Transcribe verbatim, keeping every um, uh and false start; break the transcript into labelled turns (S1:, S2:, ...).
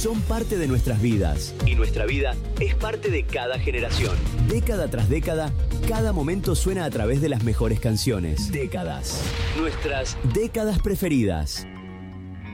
S1: son parte de nuestras vidas. Y nuestra vida es parte de cada generación. Década tras década, cada momento suena a través de las mejores canciones. Décadas. Nuestras décadas preferidas.